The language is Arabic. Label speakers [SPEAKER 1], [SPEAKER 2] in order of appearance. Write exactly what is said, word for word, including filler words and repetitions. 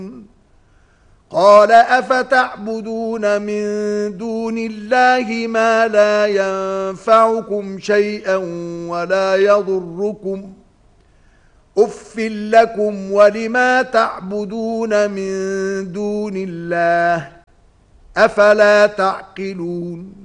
[SPEAKER 1] قال أفتعبدون من دون الله ما لا ينفعكم شيئا ولا يضركم أُفٍّ لكم ولما تعبدون من دون الله أفلا تعقلون